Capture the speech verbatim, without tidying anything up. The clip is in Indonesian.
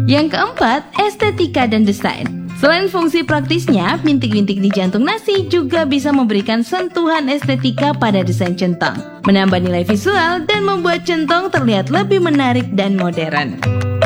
Yang keempat, estetika dan desain. Selain fungsi praktisnya, bintik-bintik di jantung nasi juga bisa memberikan sentuhan estetika pada desain centong, menambah nilai visual dan membuat centong terlihat lebih menarik dan modern.